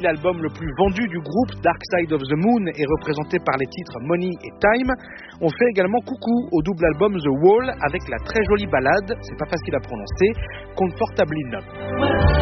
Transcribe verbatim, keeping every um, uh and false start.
l'album le plus vendu du groupe, Dark Side of the Moon, est représenté par les titres Money et Time. On fait également coucou au double album The Wall avec la très jolie ballade, c'est pas facile à prononcer, Comfortably Numb.